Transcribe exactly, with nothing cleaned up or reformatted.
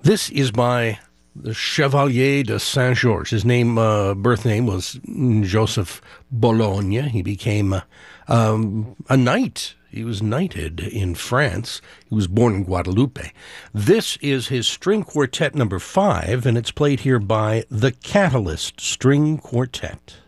This is by the Chevalier de Saint-Georges. His name, uh, birth name was Joseph Bologne. He became uh, um, a knight. He was knighted in France. He was born in Guadeloupe. This is his string quartet number five, and it's played here by the Catalyst String Quartet.